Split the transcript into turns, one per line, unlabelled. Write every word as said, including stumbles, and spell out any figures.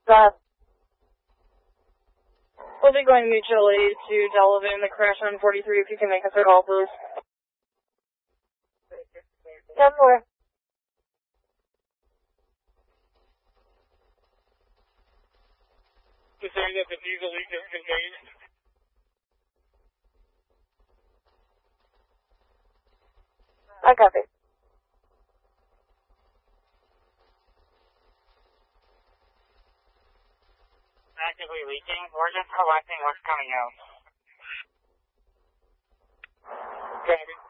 Stop.
We'll be going mutually to Delavan, the crash on forty-three, if you can make us at all, please.
Ten more.
To say that the diesel leak is contained.
I copy.
Actively leaking. We're just collecting what's coming out. Copy.